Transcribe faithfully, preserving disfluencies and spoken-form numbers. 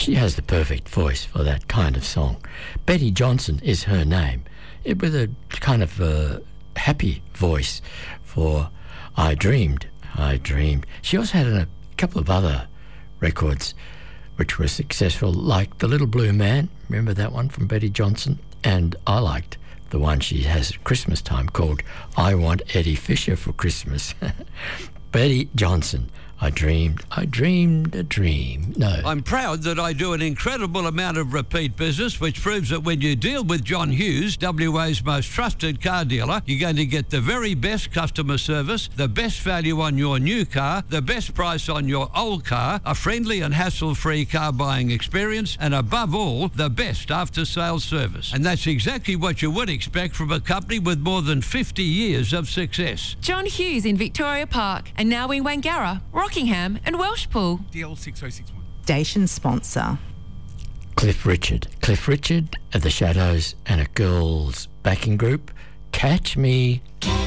She has the perfect voice for that kind of song. Betty Johnson is her name, it, with a kind of uh, happy voice for I Dreamed, I Dreamed. She also had a couple of other records which were successful, like The Little Blue Man, remember that one from Betty Johnson? And I liked the one she has at Christmas time called I Want Eddie Fisher for Christmas. Betty Johnson, I dreamed, I dreamed a dream. No. I'm proud that I do an incredible amount of repeat business, which proves that when you deal with John Hughes, W A's most trusted car dealer, you're going to get the very best customer service, the best value on your new car, the best price on your old car, a friendly and hassle-free car buying experience, and above all, the best after-sales service. And that's exactly what you would expect from a company with more than fifty years of success. John Hughes in Victoria Park, and now in Wangara, Rockingham and Welshpool. D L six oh six one. Station sponsor. Cliff Richard. Cliff Richard, The Shadows, and a girls' backing group. Catch Me